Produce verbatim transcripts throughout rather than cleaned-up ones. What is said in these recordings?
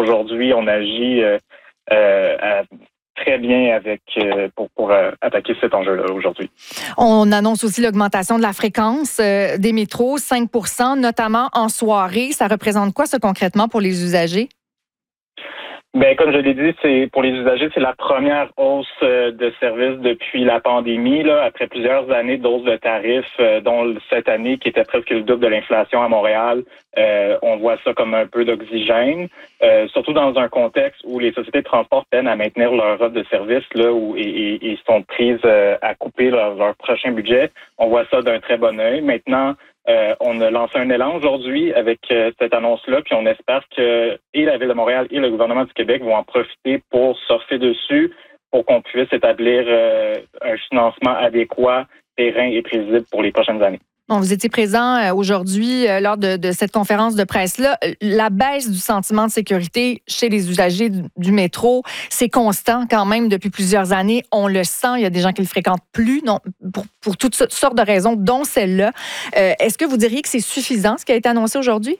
aujourd'hui, on agit euh, euh, à, très bien avec euh, pour, pour euh, attaquer cet enjeu-là aujourd'hui. On annonce aussi l'augmentation de la fréquence euh, des métros, cinq pour cent, notamment en soirée. Ça représente quoi, ça, concrètement, pour les usagers? Ben, comme je l'ai dit, c'est pour les usagers, c'est la première hausse euh, de services depuis la pandémie, là, après plusieurs années d'hausse de tarifs, euh, dont cette année qui était presque le double de l'inflation à Montréal. Euh, on voit ça comme un peu d'oxygène, euh, surtout dans un contexte où les sociétés de transport peinent à maintenir leur offre de services là, où et, et, et sont prises euh, à couper leur, leur prochain budget. On voit ça d'un très bon œil. Maintenant, Euh, on a lancé un élan aujourd'hui avec euh, cette annonce-là, puis on espère que et la Ville de Montréal et le gouvernement du Québec vont en profiter pour surfer dessus, pour qu'on puisse établir euh, un financement adéquat, périn et prévisible pour les prochaines années. Bon, vous étiez présent euh, aujourd'hui euh, lors de, de cette conférence de presse-là. La baisse du sentiment de sécurité chez les usagers du, du métro, c'est constant quand même depuis plusieurs années. On le sent, il y a des gens qui le fréquentent plus non, pour, pour toutes sortes de raisons, dont celle-là. Euh, est-ce que vous diriez que c'est suffisant, ce qui a été annoncé aujourd'hui?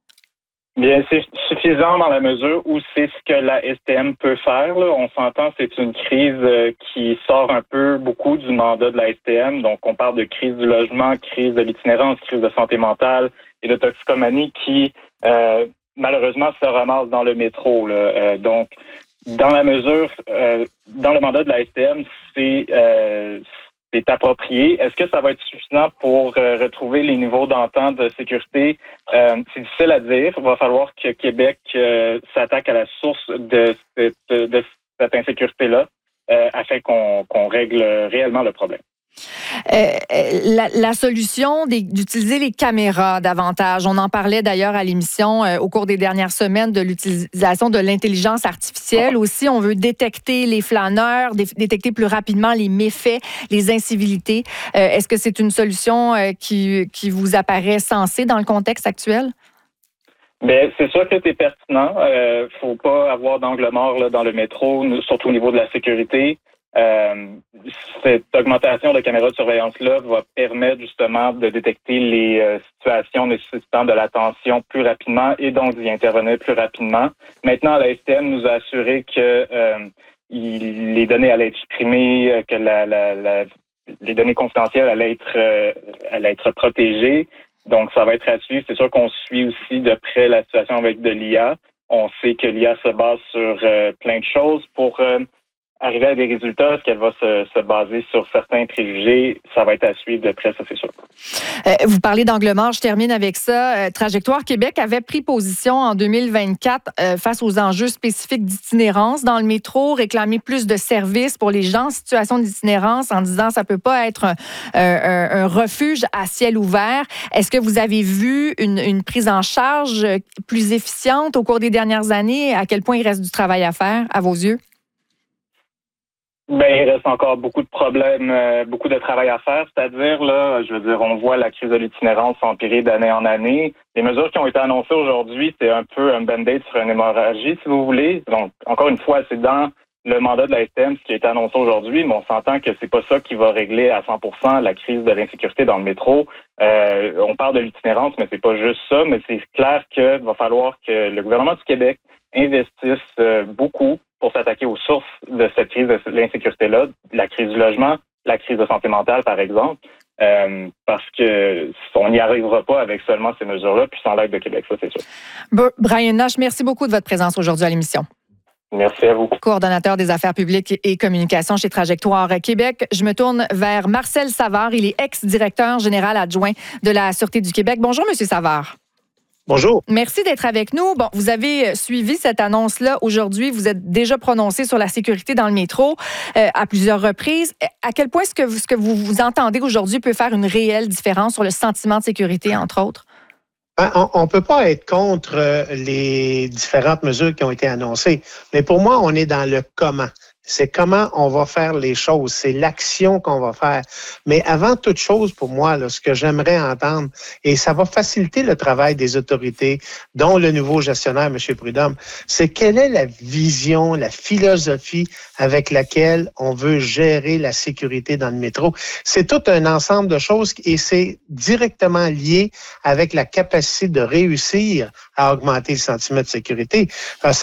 Bien, c'est suffisant dans la mesure où c'est ce que la S T M peut faire. Là. On s'entend, c'est une crise euh, qui sort un peu beaucoup du mandat de la S T M. Donc, on parle de crise du logement, crise de l'itinérance, crise de santé mentale et de toxicomanie qui, euh, malheureusement, se ramassent dans le métro. Là. Euh, donc, dans la mesure, euh, dans le mandat de la S T M, c'est... Euh, c'est approprié. Est-ce que ça va être suffisant pour euh, retrouver les niveaux d'entente de sécurité? Euh, c'est difficile à dire. Il va falloir que Québec euh, s'attaque à la source de cette, de cette insécurité-là euh, afin qu'on, qu'on règle réellement le problème. Euh, la, la solution des, d'utiliser les caméras davantage. On en parlait d'ailleurs à l'émission euh, au cours des dernières semaines de l'utilisation de l'intelligence artificielle aussi. On veut détecter les flâneurs, dé- détecter plus rapidement les méfaits, les incivilités. Euh, est-ce que c'est une solution euh, qui, qui vous apparaît sensée dans le contexte actuel? Bien, c'est sûr que c'est pertinent. Euh, faut pas avoir d'angle mort là, dans le métro, surtout au niveau de la sécurité. Euh, cette augmentation de caméras de surveillance-là va permettre justement de détecter les euh, situations nécessitant de l'attention plus rapidement et donc d'y intervenir plus rapidement. Maintenant, la S T M nous a assuré que euh, il, les données allaient être supprimées, que la, la, la, les données confidentielles allaient être, euh, allaient être protégées. Donc, ça va être à suivre. C'est sûr qu'on suit aussi de près la situation avec de l'I A. On sait que l'I A se base sur euh, plein de choses pour... Euh, arriver à des résultats, est-ce qu'elle va se, se baser sur certains préjugés? Ça va être à suivre de près, ça c'est sûr. Euh, vous parlez d'angle mort, je termine avec ça. Euh, Trajectoire Québec avait pris position en deux mille vingt-quatre euh, face aux enjeux spécifiques d'itinérance dans le métro, réclamer plus de services pour les gens en situation d'itinérance en disant ça peut pas être un, un, un refuge à ciel ouvert. Est-ce que vous avez vu une, une prise en charge plus efficiente au cours des dernières années? À quel point il reste du travail à faire, à vos yeux? Ben, il reste encore beaucoup de problèmes, euh, beaucoup de travail à faire. C'est-à-dire, là, je veux dire, on voit la crise de l'itinérance s'empirer d'année en année. Les mesures qui ont été annoncées aujourd'hui, c'est un peu un band-aid sur une hémorragie, si vous voulez. Donc, encore une fois, c'est dans le mandat de la S T M ce qui a été annoncé aujourd'hui, mais on s'entend que c'est pas ça qui va régler à cent pour cent la crise de l'insécurité dans le métro. Euh, on parle de l'itinérance, mais c'est pas juste ça, mais c'est clair qu'il va falloir que le gouvernement du Québec investisse euh, beaucoup pour s'attaquer aux sources de cette crise de l'insécurité-là, la crise du logement, la crise de santé mentale, par exemple, euh, parce que on n'y arrivera pas avec seulement ces mesures-là, puis sans l'aide de Québec, ça, c'est sûr. Brian Nash, merci beaucoup de votre présence aujourd'hui à l'émission. Merci à vous. Coordonnateur des affaires publiques et communications chez Trajectoire Québec. Je me tourne vers Marcel Savard. Il est ex-directeur général adjoint de la Sûreté du Québec. Bonjour, Monsieur Savard. Bonjour. Merci d'être avec nous. Bon, vous avez suivi cette annonce-là aujourd'hui. Vous êtes déjà prononcé sur la sécurité dans le métro euh, à plusieurs reprises. À quel point est-ce que vous, ce que vous, vous entendez aujourd'hui peut faire une réelle différence sur le sentiment de sécurité, entre autres? On ne peut pas être contre les différentes mesures qui ont été annoncées, mais pour moi, on est dans le comment. C'est comment on va faire les choses, c'est l'action qu'on va faire. Mais avant toute chose, pour moi, là, ce que j'aimerais entendre, et ça va faciliter le travail des autorités, dont le nouveau gestionnaire, M. Prudhomme, c'est quelle est la vision, la philosophie avec laquelle on veut gérer la sécurité dans le métro. C'est tout un ensemble de choses et c'est directement lié avec la capacité de réussir à augmenter le sentiment de sécurité.